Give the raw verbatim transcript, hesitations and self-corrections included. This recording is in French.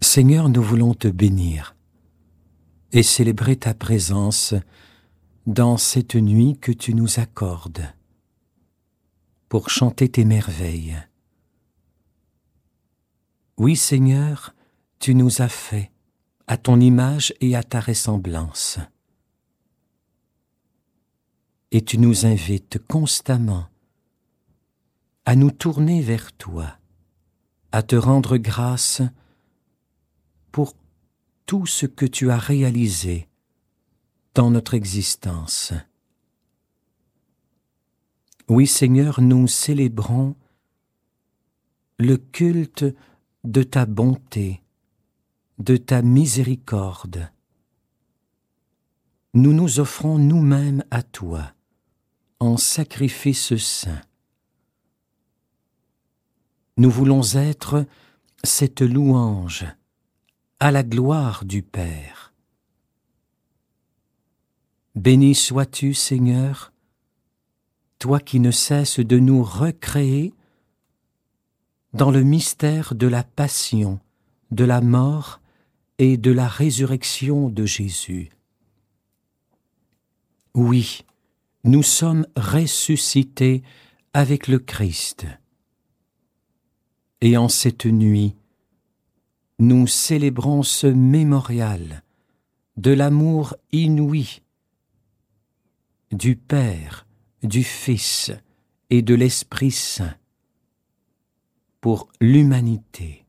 Seigneur, nous voulons te bénir et célébrer ta présence dans cette nuit que tu nous accordes pour chanter tes merveilles. Oui, Seigneur, tu nous as fait à ton image et à ta ressemblance. Et tu nous invites constamment à nous tourner vers toi, à te rendre grâce pour tout ce que tu as réalisé dans notre existence. Oui, Seigneur, nous célébrons le culte de ta bonté, de ta miséricorde. Nous nous offrons nous-mêmes à toi en sacrifice saint. Nous voulons être cette louange à la gloire du Père. Béni sois-tu, Seigneur, toi qui ne cesses de nous recréer dans le mystère de la passion, de la mort et de la résurrection de Jésus. Oui, nous sommes ressuscités avec le Christ. Et en cette nuit, nous célébrons ce mémorial de l'amour inouï du Père, du Fils et de l'Esprit Saint pour l'humanité.